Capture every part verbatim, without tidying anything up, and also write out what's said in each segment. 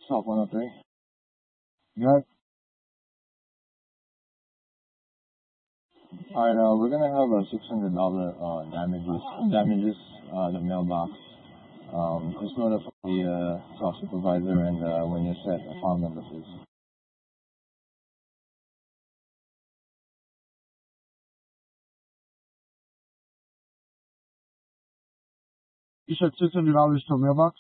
South one oh three. Yep. Alright, uh, we're gonna have a six hundred dollar uh, damages, damages, uh, the mailbox. Um, just notify the uh, stock supervisor and uh, when you're set, a file number, please. You said six hundred dollars to a mailbox?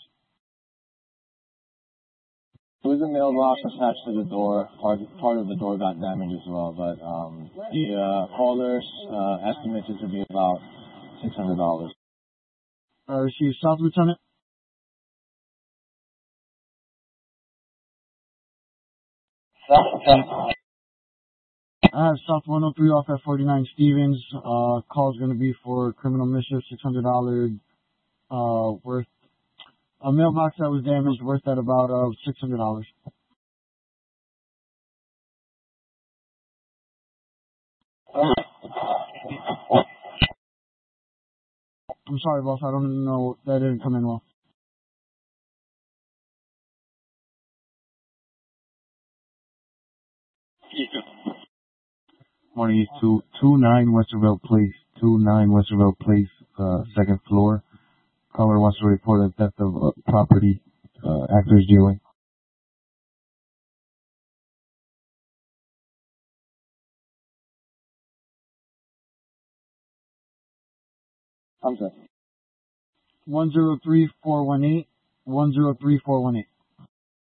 There was a mailbox attached to the door. Part, part of the door got damaged as well, but um, the uh, caller's uh, estimated to be about six hundred dollars. I received South Lieutenant. I have South one oh three off at forty-nine Stevens. Uh, call's going to be for criminal mischief, six hundred dollars uh, worth. A mailbox that was damaged worth at about uh, six hundred dollars. I'm sorry, boss. I don't know. That didn't come in well. Morning, two two nine Westerville Place, two nine Westerville Place, uh, second floor. Caller wants to report a theft of uh, property, uh, actors dealing. I'm sorry. one zero three four one eight, one zero three four one eight.